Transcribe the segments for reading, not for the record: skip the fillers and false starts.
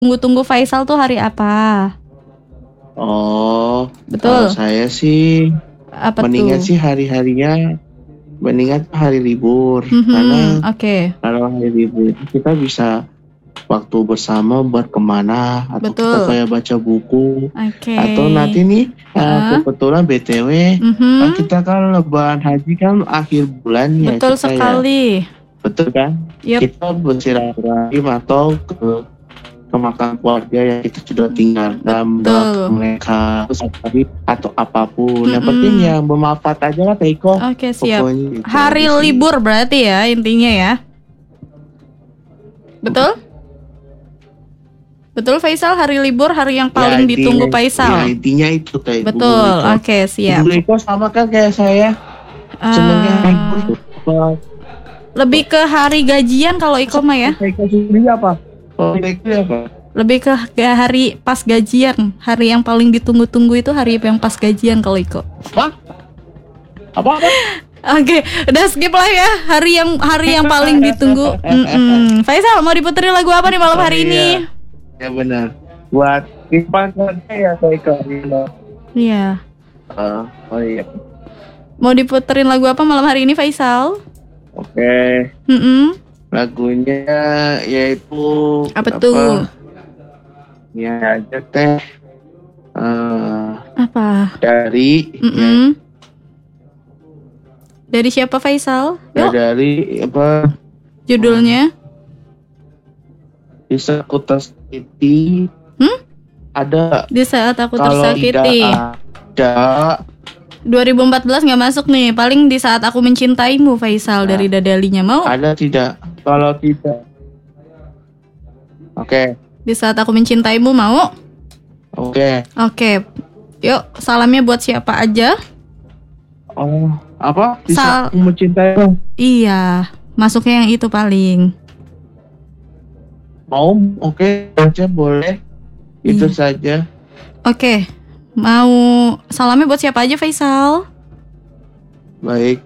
tunggu-tunggu Faisal tuh hari apa? Oh, Betul. kalau saya sih Apa mendingan tuh? sih mendingan hari libur. Karena Oke. kalau hari libur itu kita bisa waktu bersama buat kemana, atau kita Betul. kayak baca buku. Oke. Atau nanti nih kebetulan BTW kan kita kan lebaran haji kan akhir bulan ya. Betul kita sekali. Betul kan? Yep. Kita bersilaturahim atau ke makam keluarga yang kita sudah tinggal dalam mereka atau apapun. Yang penting yang bermanfaat aja lah Teiko. Oke, siap. Pokoknya, hari libur berarti ya intinya ya. Betul? Betul Faisal, hari libur hari yang paling ditunggu Faisal. Ya, intinya itu kayak betul. Oke, siap. Bu Eko sama kan kayak saya. Senangnya libur itu apa? Lebih ke hari gajian kalau Iko mah ya. Eko sendiri apa? Lebih ke hari pas gajian. Hari yang paling ditunggu-tunggu itu hari yang pas gajian kalau Iko. Apa? Oke, udah skip lah ya. Hari yang paling ditunggu. Faisal mau diputerin lagu apa nih malam hari ini? Ya benar. Buat Ipan ya Iko. Iya. Oh iya. Mau diputerin lagu apa malam hari ini Faisal? Oke. Lagunya yaitu apa tuh? Ya aja teh. Apa? Dari. Dari siapa Faisal? Ya, dari apa? Judulnya? Di saat aku tersakiti. Ada. Di saat aku tersakiti. Ada. 2014 nggak masuk nih. Paling di saat aku mencintaimu Faisal dari Dadalinya mau? Ada tidak? Kalau tidak. Oke. Di saat aku mencintaimu mau? Oke. Yuk salamnya buat siapa aja? Oh, apa? Di saat aku mencintaimu. Iya, masuknya yang itu paling. Mau? Oke, aja boleh. Itu saja. Oke. Mau salamnya buat siapa aja Faisal? Baik,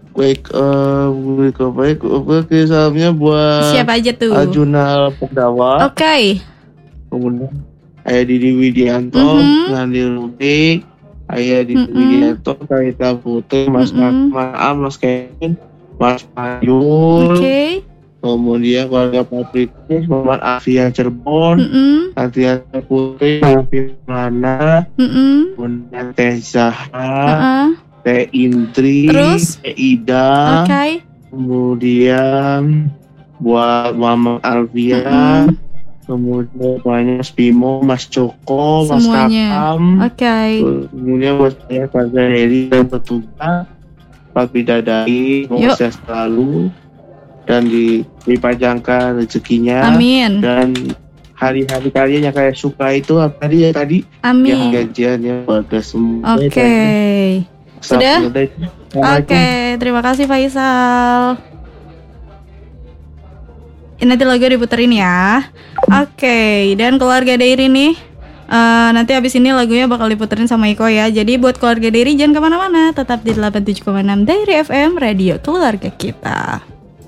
salamnya buat siapa aja tuh? Aljuna Pegdawa. Oke. Kemudian Ayah Didi Widianto, Nandi Ruti, Ayah Didi Widianto, Karita Putri, Mas Mas Kevin, Mas Payul. Kemudian keluarga Patrick, Muhammad Afia Cirebon, Tantia Putri, Nafi Lana, kemudian Teh Zahra, Teh Indri, Teh Ida, kemudian buat Mama Alvia, kemudian banyak Spimo, Mas Coko, Mas Kakam, kemudian buat saya keluarga Heri dan petugas, Pak Bidadari, semoga selalu dan dipajangkan rezekinya. Amin. Dan hari-hari kalian yang kayak suka itu apa tadi? Amin. Yang gajiannya bagus semua. Sudah? Terima kasih Faisal. Ini nanti lagu diputerin ya. Dan keluarga Dairi nih. Nanti abis ini lagunya bakal diputerin sama Iko ya. Jadi buat keluarga Dairi jangan kemana-mana, tetap di 87,6 Dairi FM, radio keluarga kita.